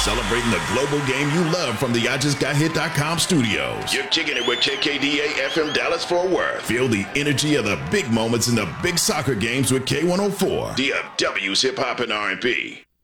celebrating the global game you love from the IJustGotHit.com studios. You're kicking it with KKDA FM Dallas Fort Worth. Feel the energy of the big moments in the big soccer games with K104, DFW's Hip Hop and R&B.